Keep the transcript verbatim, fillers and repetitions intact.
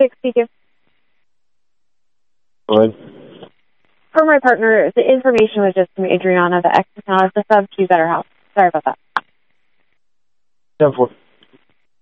six speaking. Go ahead. For my partner, the information was just from Adriana, the ex is now the sub to Better House. Sorry about that. ten four.